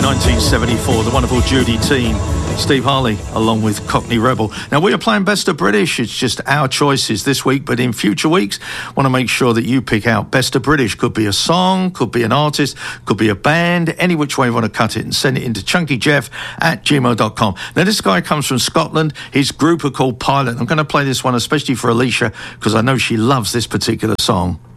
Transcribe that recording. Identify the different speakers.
Speaker 1: 1974, the wonderful Judy Teen, Steve Harley, along with Cockney Rebel. Now, we are playing Best of British. It's just our choices this week, but in future weeks, want to make sure that you pick out Best of British. Could be a song, could be an artist, could be a band, any which way you want to cut it, and send it into chunkyjeff@gmail.com. Now, this guy comes from Scotland. His group are called Pilot. I'm going to play this one especially for Alicia, because I know she loves this particular song.